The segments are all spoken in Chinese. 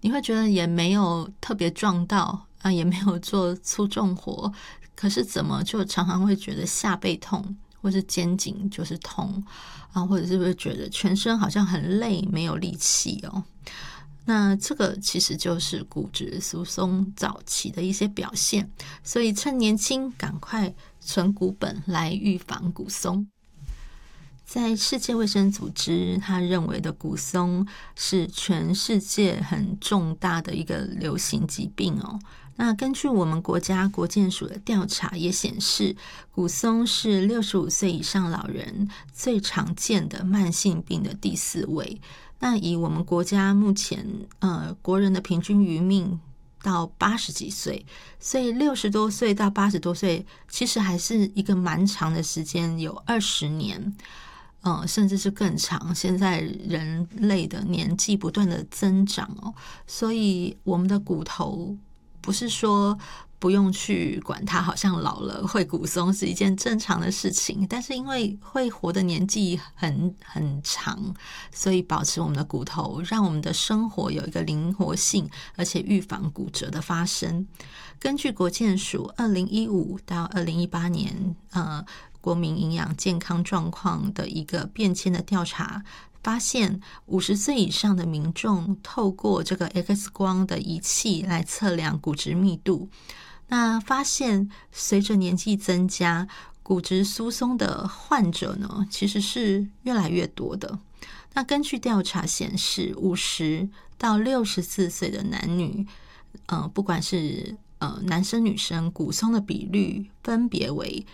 你会觉得也没有特别撞到啊，也没有做粗重活，可是怎么就常常会觉得下背痛，或是肩颈就是痛啊，或者是会觉得全身好像很累，没有力气哦。那这个其实就是骨质疏松早期的一些表现，所以趁年轻赶快存骨本来预防骨松。在世界卫生组织，他认为的骨松是全世界很重大的一个流行疾病哦。那根据我们国家国健署的调查也显示，骨松是65岁以上老人最常见的慢性病的第4位。那以我们国家目前国人的平均余命到80几岁，所以60多岁到80多岁其实还是一个蛮长的时间，有20年。甚至是更长。现在人类的年纪不断的增长哦，所以我们的骨头不是说不用去管它，好像老了会骨松是一件正常的事情，但是因为会活的年纪很长，所以保持我们的骨头，让我们的生活有一个灵活性，而且预防骨折的发生。根据国健署2015到2018年国民营养健康状况的一个变迁的调查，发现50岁以上的民众透过这个 X 光的仪器来测量骨质密度，那发现随着年纪增加，骨质疏松的患者呢，其实是越来越多的。那根据调查显示，50到64岁的男女，不管是男生女生骨松的比率分别为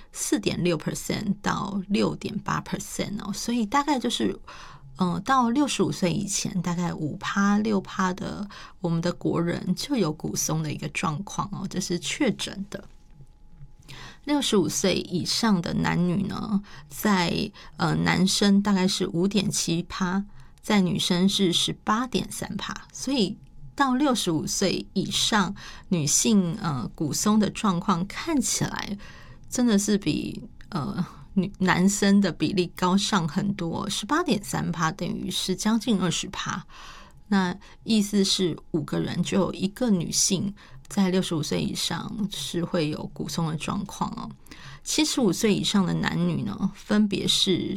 4.6% 到 6.8% 哦，所以大概就是到65岁以前，大概5%、6%的我们的国人就有骨松的一个状况哦，这是确诊的。65岁以上的男女呢，在男生大概是 5.7%， 在女生是 18.3%， 所以到65岁以上女性骨松的状况看起来真的是比男生的比例高上很多， 18.3% 等于是将近 20%。 那意思是5个人就有1个女性在65岁以上是会有骨松的状况哦。75岁以上的男女呢，分别是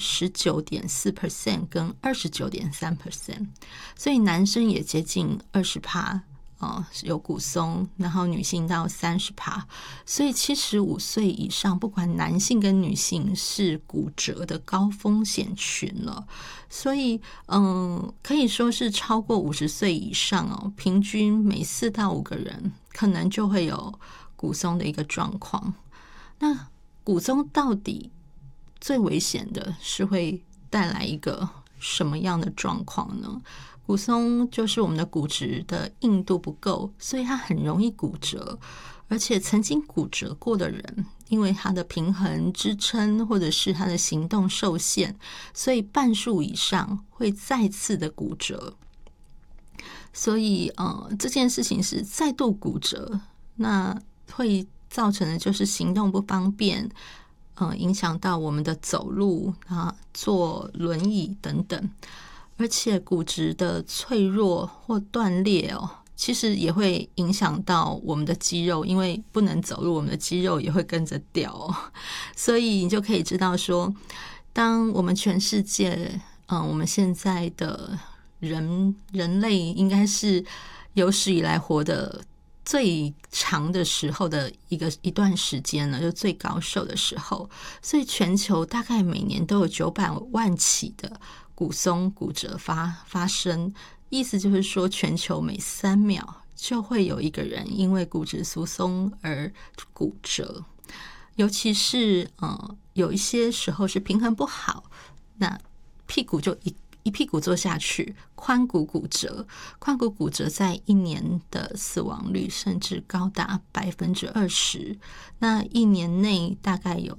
19.4% 跟 29.3%， 所以男生也接近 20%有骨松，然后女性到 30%， 所以75岁以上不管男性跟女性是骨折的高风险群了。所以可以说是超过50岁以上哦，平均每4到5个人可能就会有骨松的一个状况。那骨松到底最危险的是会带来一个什么样的状况呢？骨松就是我们的骨质的硬度不够，所以它很容易骨折，而且曾经骨折过的人，因为他的平衡支撑或者是他的行动受限，所以半数以上会再次的骨折。所以这件事情是再度骨折，那会造成的就是行动不方便，影响到我们的走路啊、坐轮椅等等。而且骨质的脆弱或断裂哦，其实也会影响到我们的肌肉，因为不能走路，我们的肌肉也会跟着掉哦。所以你就可以知道说，当我们全世界我们现在的人类应该是有史以来活的最长的时候的一段时间了，就最高寿的时候，所以全球大概每年都有900万起的骨松骨折发生，意思就是说全球每3秒就会有1个人因为骨质疏松而骨折。尤其是有一些时候是平衡不好，那屁股就一屁股坐下去，髋骨骨折。髋骨骨折在1年的死亡率甚至高达 20%， 那1年内大概有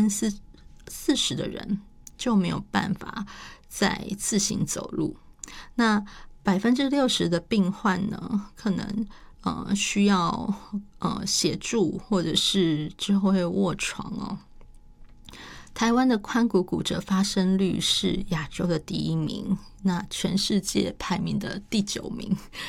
40% 的人就没有办法再自行走路。那 60% 的病患呢，可能需要协助，或者是之后会卧床哦。台湾的髋骨骨折发生率是亚洲的第1名，那全世界排名的第9名，